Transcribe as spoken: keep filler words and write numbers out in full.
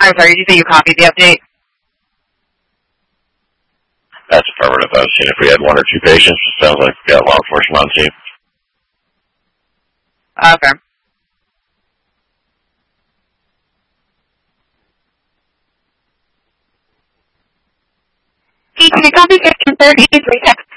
I'm sorry, did you say you copied the update? That's affirmative. I was seeing if we had one or two patients. It sounds like we got law enforcement on team. Okay. Hey, can you copy fifteen thirty, three text?